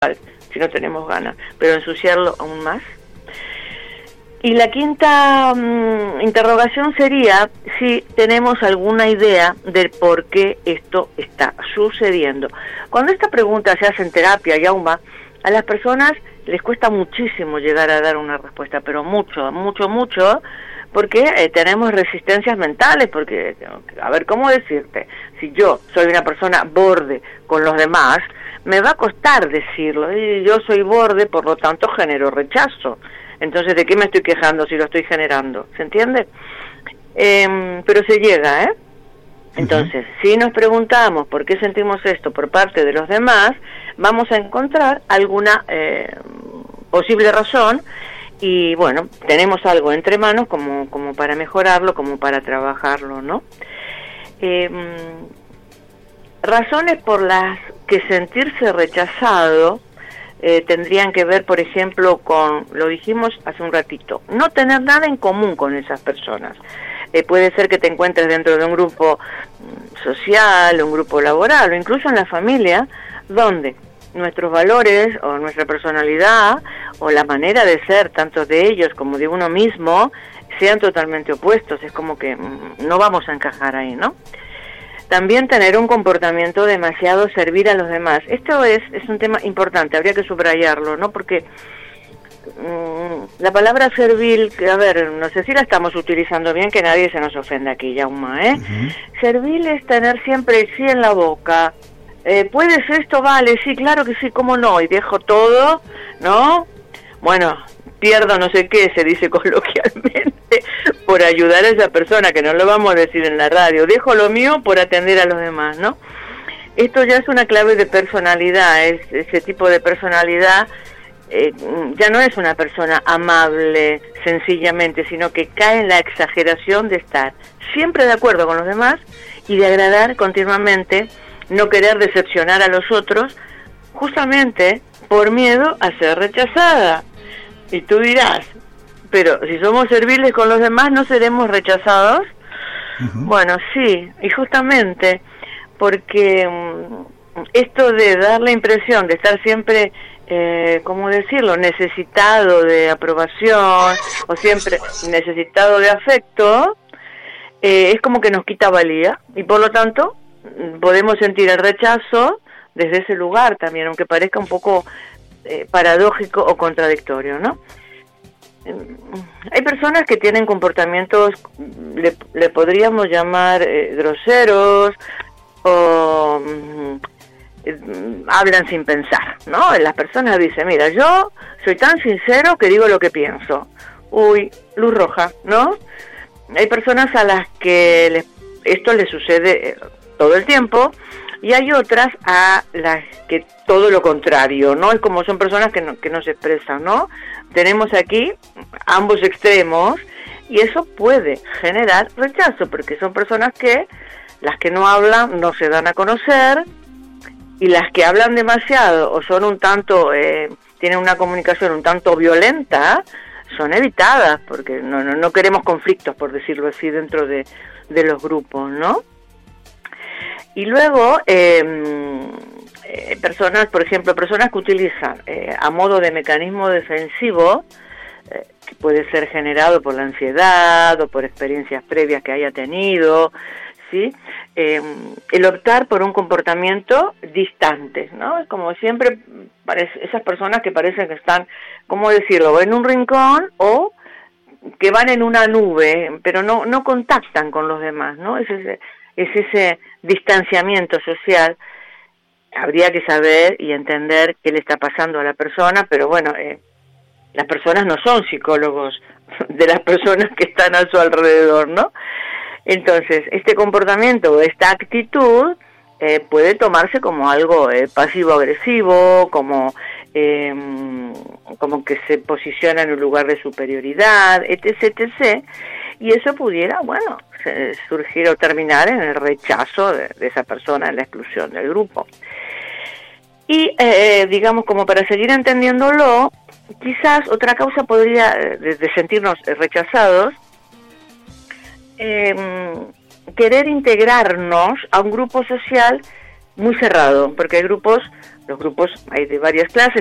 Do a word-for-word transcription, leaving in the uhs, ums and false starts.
si no tenemos ganas, pero ensuciarlo aún más. Y la quinta mmm, interrogación sería si tenemos alguna idea del por qué esto está sucediendo. Cuando esta pregunta se hace en terapia, Yauma, a las personas les cuesta muchísimo llegar a dar una respuesta, pero mucho, mucho, mucho, porque eh, tenemos resistencias mentales, porque, a ver, ¿cómo decirte? Si yo soy una persona borde con los demás, me va a costar decirlo, y yo soy borde, por lo tanto genero rechazo. Entonces, ¿de qué me estoy quejando si lo estoy generando? ¿Se entiende? Eh, pero se llega, ¿eh? Entonces, uh-huh. si nos preguntamos por qué sentimos esto por parte de los demás, vamos a encontrar alguna eh, posible razón, y bueno, tenemos algo entre manos como, como para mejorarlo, como para trabajarlo, ¿no? Eh, razones por las que sentirse rechazado eh, tendrían que ver, por ejemplo, con, lo dijimos hace un ratito, no tener nada en común con esas personas. Eh, puede ser que te encuentres dentro de un grupo social, un grupo laboral, o incluso en la familia, donde nuestros valores o nuestra personalidad o la manera de ser, tanto de ellos como de uno mismo, sean totalmente opuestos. Es como que mmm, no vamos a encajar ahí, ¿no? También tener un comportamiento demasiado servir a los demás. Esto es, es un tema importante, habría que subrayarlo, ¿no? Porque la palabra servil, a ver, no sé si la estamos utilizando bien, que nadie se nos ofenda aquí, Yauma, ¿eh? Uh-huh. Servil es tener siempre el sí en la boca. Eh, ¿Puedes esto? Vale, sí, claro que sí, ¿cómo no? Y dejo todo, ¿no? Bueno, pierdo no sé qué, se dice coloquialmente, por ayudar a esa persona, que no lo vamos a decir en la radio. Dejo lo mío por atender a los demás, ¿no? Esto ya es una clave de personalidad, es ese tipo de personalidad. Eh, ya no es una persona amable sencillamente, sino que cae en la exageración de estar siempre de acuerdo con los demás y de agradar continuamente, no querer decepcionar a los otros, justamente por miedo a ser rechazada. Y tú dirás, pero si somos serviles con los demás, ¿no seremos rechazados? Uh-huh. Bueno, sí, y justamente porque um, esto de dar la impresión de estar siempre Eh, ¿cómo decirlo?, necesitado de aprobación o siempre necesitado de afecto, eh, es como que nos quita valía y por lo tanto podemos sentir el rechazo desde ese lugar también, aunque parezca un poco eh, paradójico o contradictorio, ¿no? Eh, hay personas que tienen comportamientos, le, le podríamos llamar eh, groseros o Eh, hablan sin pensar, ¿no? Las personas dicen, mira, yo soy tan sincero que digo lo que pienso. Uy, luz roja, ¿no? Hay personas a las que les, esto les sucede todo el tiempo y hay otras a las que todo lo contrario, ¿no? Es como son personas que no, que no se expresan, ¿no? Tenemos aquí ambos extremos y eso puede generar rechazo porque son personas que, las que no hablan, no se dan a conocer, y las que hablan demasiado o son un tanto, eh, tienen una comunicación un tanto violenta, son evitadas, porque no, no, no queremos conflictos, por decirlo así, dentro de, de los grupos, ¿no? Y luego, eh, eh, personas, por ejemplo, personas que utilizan eh, a modo de mecanismo defensivo, eh, que puede ser generado por la ansiedad o por experiencias previas que haya tenido, ¿sí? Eh, el optar por un comportamiento distante, ¿no? Es como siempre, parece, esas personas que parecen que están, ¿cómo decirlo?, en un rincón o que van en una nube, pero no, no contactan con los demás, ¿no? Es ese, es ese distanciamiento social. Habría que saber y entender qué le está pasando a la persona, pero bueno, eh, las personas no son psicólogos de las personas que están a su alrededor, ¿no? Entonces, este comportamiento o esta actitud eh, puede tomarse como algo eh, pasivo-agresivo, como, eh, como que se posiciona en un lugar de superioridad, etc, etcétera. Y eso pudiera, bueno, surgir o terminar en el rechazo de, de esa persona, en la exclusión del grupo. Y, eh, digamos, como para seguir entendiéndolo, quizás otra causa podría, de, de sentirnos rechazados, Eh, querer integrarnos a un grupo social muy cerrado, porque hay grupos, los grupos hay de varias clases,